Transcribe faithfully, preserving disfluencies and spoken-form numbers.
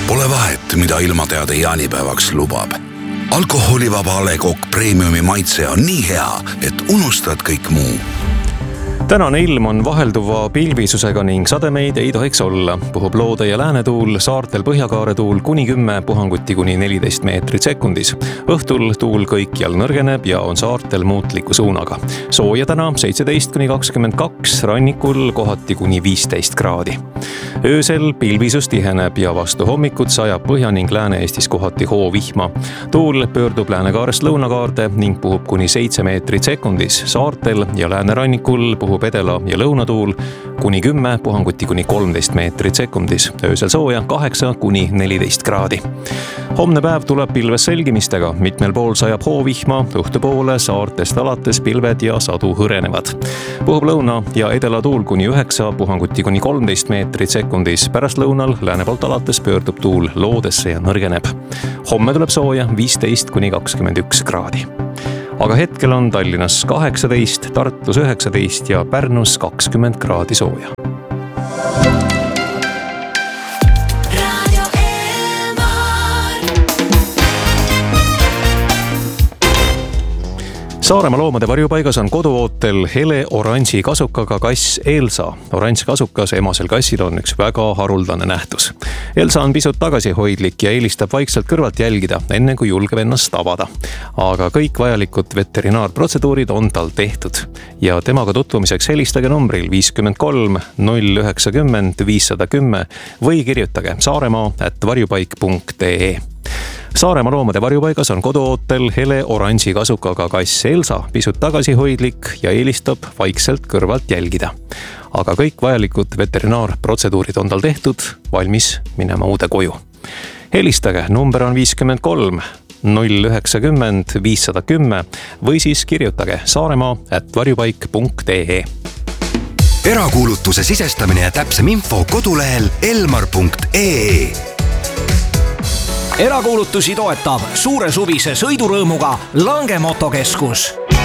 Pole vahet, mida ilmateade jaanipäevaks lubab. Alkoholivaba A Le Coq Premiumi maitse on nii hea, et unustad kõik muu. Tänane ilm on vahelduva pilvisusega ning sademeid ei tohiks olla. Puhub loode- ja läänetuul, saartel põhjakaaretuul kuni kümme, puhanguti kuni neliteist meetrit sekundis. Õhtul tuul kõikjal nõrgeneb ja on saartel muutliku suunaga. Sooja täna seitseteist kuni kakskümmend kaks, rannikul kohati kuni viisteist kraadi. Öösel pilvisus tiheneb ja vastu hommikut sajab Põhja- ning Lääne-Eestis kohati hoovihma. Tuul pöördub läänekaarest lõunakaarde ning puhub kuni seitse meetrit sekundis. Saartel ja läänerannikul puhub edela- ja lõunatuul kuni kümme, puhanguti kuni kolmteist meetrit sekundis. Öösel sooja kaheksa kuni neliteist kraadi. Homne päev tuleb pilves selgimistega. Mitmel pool sajab hoovihma, õhtupoole saartest alates pilved ja sadu hõrenevad. Puhub lõuna- ja edelatuul kuni üheksa, puhanguti kuni kolmteist meetrit sekundis. Pärast lõunal lääne poolt alates pöördub tuul loodesse ja nõrgeneb. Homme tuleb sooja viisteist kuni kakskümmend üks kraadi. Aga hetkel on Tallinnas kaheksateist, Tartus üheksateist ja Pärnus kakskümmend kraadi sooja. Saaremaa loomade varjupaigas on koduootel hele oranži kasukaga kass Elsa. Oranž kasukas emasel kassil on üks väga haruldane nähtus. Elsa on pisut tagasihoidlik ja eelistab vaikselt kõrvalt jälgida, enne kui julgeb ennast avada. Aga kõik vajalikud veterinaarprotseduurid on tal tehtud. Ja temaga tutvumiseks helistage numbril viiskümmend kolm null üheksakümmend viissada kümme või kirjutage saaremaa at varjupaik punkt ee. Saaremaa loomade varjupaigas on koduootel hele oranži kasukaga kass Elsa, pisut tagasihoidlik ja eelistab vaikselt kõrvalt jälgida. Aga kõik vajalikud veterinaarprotseduurid on tal tehtud, valmis minema uude koju. Helistage, number on viiskümmend kolm null üheksakümmend viissada kümme või siis kirjutage saaremaa at varjupaik punkt ee. Erakuulutuse sisestamine ja täpsem info kodulehel elmar punkt ee. Erakuulutusi toetab suure suvise sõidurõõmuga Lange Motokeskus.